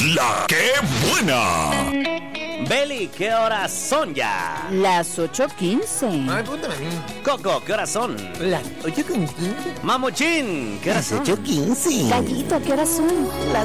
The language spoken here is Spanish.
La que buena. Beli, ¿qué horas son ya? Las 8:15. Ay, pregúntame a mí. Coco, ¿qué horas son? Las 8:15. Mamuchín, ¿qué horas son? 8:15. Gallito, ¿qué horas son? Las